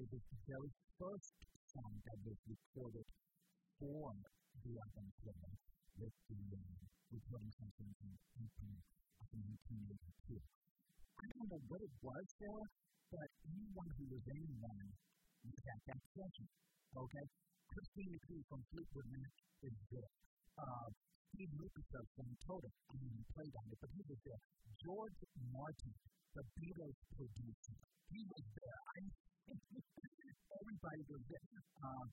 the very first song that was recorded for the album Thriller with the recording sessions in 1982. I don't know what it was there, but anyone who was in one was at that session. Okay? Christina P. from Fleetwood Mac is there. Steve Lukather from Toto, I didn't play on it, but he was there. George Martin, the Beatles producer, he was there. Everybody was there.